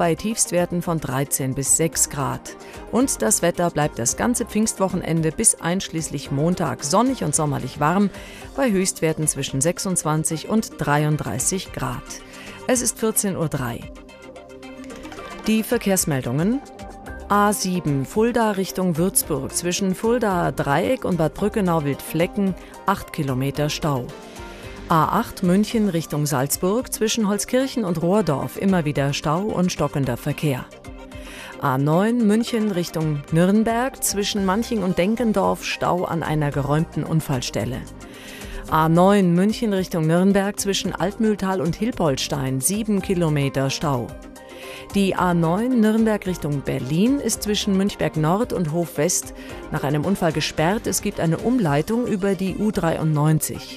bei Tiefstwerten von 13 bis 6 Grad. Und das Wetter bleibt das ganze Pfingstwochenende bis einschließlich Montag sonnig und sommerlich warm, bei Höchstwerten zwischen 26 und 33 Grad. Es ist 14:03 Uhr. Die Verkehrsmeldungen. A7 Fulda Richtung Würzburg zwischen Fuldaer Dreieck und Bad Brückenau-Wildflecken 8 Kilometer Stau. A8 München Richtung Salzburg zwischen Holzkirchen und Rohrdorf immer wieder Stau und stockender Verkehr. A9 München Richtung Nürnberg zwischen Manching und Denkendorf Stau an einer geräumten Unfallstelle. A9 München Richtung Nürnberg zwischen Altmühltal und Hilpoltstein 7 Kilometer Stau. Die A9 Nürnberg Richtung Berlin ist zwischen Münchberg Nord und Hof West nach einem Unfall gesperrt. Es gibt eine Umleitung über die U93.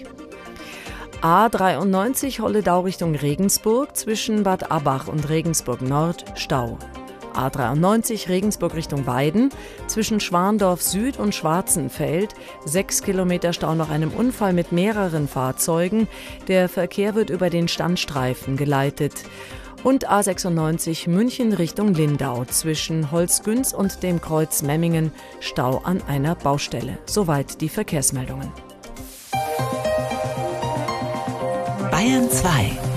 A93 Holledau Richtung Regensburg zwischen Bad Abbach und Regensburg Nord Stau. A93 Regensburg Richtung Weiden zwischen Schwandorf Süd und Schwarzenfeld 6 Kilometer Stau nach einem Unfall mit mehreren Fahrzeugen. Der Verkehr wird über den Standstreifen geleitet. Und A96 München Richtung Lindau zwischen Holzgünz und dem Kreuz Memmingen Stau an einer Baustelle. Soweit die Verkehrsmeldungen. Bayern 2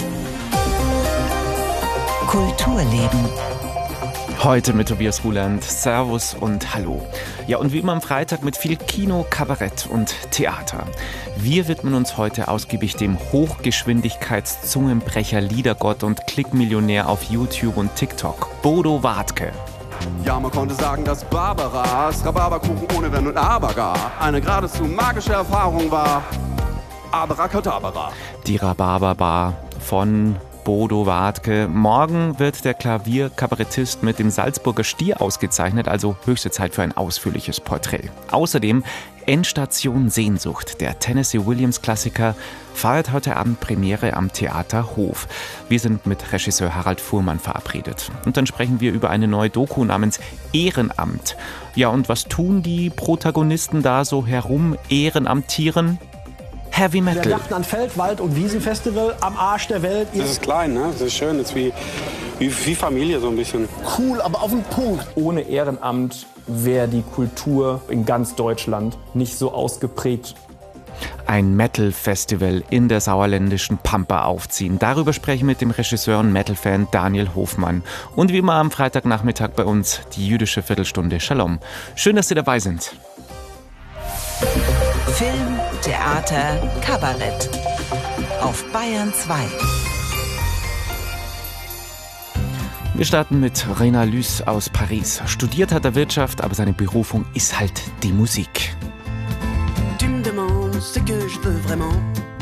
Kulturleben. Heute mit Tobias Ruland. Servus und Hallo. Ja, und wie immer am Freitag mit viel Kino, Kabarett und Theater. Wir widmen uns heute ausgiebig dem Hochgeschwindigkeits-Zungenbrecher, Liedergott und Klickmillionär auf YouTube und TikTok, Bodo Wartke. Ja, man konnte sagen, dass Barbaras Rhabarberkuchen ohne Wenn und Aber gar eine geradezu magische Erfahrung war. Abracadabra. Die Rhabarberbar von Bodo Wartke. Morgen wird der Klavierkabarettist mit dem Salzburger Stier ausgezeichnet, also höchste Zeit für ein ausführliches Porträt. Außerdem Endstation Sehnsucht, der Tennessee Williams Klassiker, feiert heute Abend Premiere am Theater Hof. Wir sind mit Regisseur Harald Fuhrmann verabredet. Und dann sprechen wir über eine neue Doku namens Ehrenamt. Ja, und was tun die Protagonisten da so herum? Ehrenamtieren? Heavy Metal. Wir dachten an Feld-, Wald- und Wiesenfestival am Arsch der Welt. Das ist klein, ne? Das ist schön. Das ist wie Familie so ein bisschen. Cool, aber auf den Punkt. Ohne Ehrenamt wäre die Kultur in ganz Deutschland nicht so ausgeprägt. Ein Metal-Festival in der sauerländischen Pampa aufziehen. Darüber spreche ich mit dem Regisseur und Metal-Fan Daniel Hofmann. Und wie immer am Freitagnachmittag bei uns die jüdische Viertelstunde Shalom. Schön, dass Sie dabei sind. Film, Theater, Kabarett. Auf Bayern 2. Wir starten mit Rainer Lys aus Paris. Studiert hat er Wirtschaft, aber seine Berufung ist halt die Musik. Tu me demandes ce que je veux vraiment.